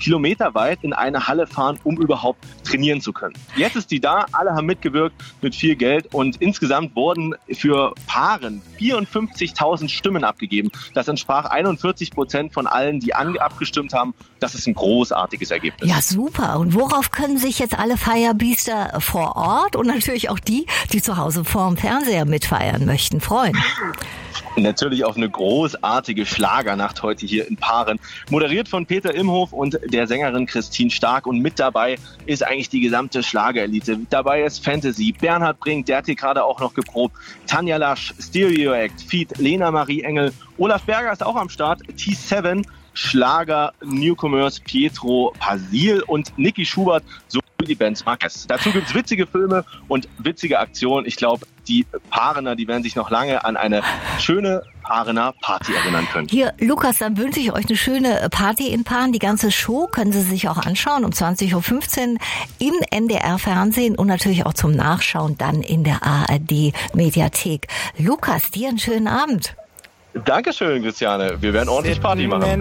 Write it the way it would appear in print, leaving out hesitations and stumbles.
kilometerweit in eine Halle fahren, um überhaupt trainieren zu können. Jetzt ist die da, alle haben mitgewirkt mit viel Geld und insgesamt wurden für Paaren 54.000 Stimmen abgegeben. Das entsprach 41% von allen, die abgestimmt haben. Das ist ein großartiges Ergebnis. Ja, super. Und worauf können sich jetzt alle Firebeaster vor Ort und natürlich auch die zu Hause vorm Fernseher mitfeiern möchten, freuen? Natürlich auf eine großartige Schlagernacht heute hier in Paaren. Moderiert von Peter Imhof und der Sängerin Christine Stark. Und mit dabei ist eigentlich die gesamte Schlagerelite. Dabei ist Fantasy, Bernhard Brink, der hat hier gerade auch noch geprobt. Tanja Lasch, Stereo Act, Feat, Lena Marie Engel. Olaf Berger ist auch am Start. T7, Schlager, Newcomers, Pietro Pasil und Niki Schubert, so die Bands Marquez. Dazu gibt's witzige Filme und witzige Aktionen. Ich glaube, die Paarener, die werden sich noch lange an eine schöne Paarener Party erinnern können. Hier, Lukas, dann wünsche ich euch eine schöne Party in Paaren. Die ganze Show können Sie sich auch anschauen um 20.15 Uhr im NDR-Fernsehen und natürlich auch zum Nachschauen dann in der ARD-Mediathek. Lukas, dir einen schönen Abend. Dankeschön, Christiane. Wir werden ordentlich Party machen.